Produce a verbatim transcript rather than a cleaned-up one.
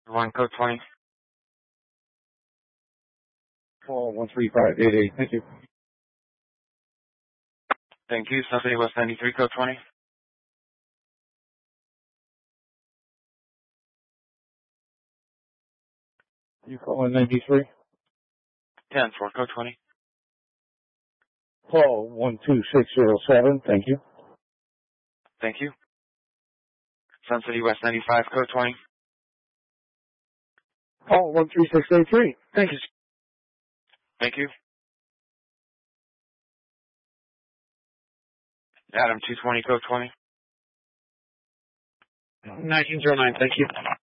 One code twenty. Call one three five eight eight. Thank you. Thank you. Sun City West ninety-three, code twenty. You calling ninety-three? ten four, code twenty. Call one two six zero seven. Thank you. Thank you. Sun City West ninety-five, code twenty. Call one three six eight three. Thank you. Thank you. Adam two twenty, code twenty. nineteen oh nine. Thank you.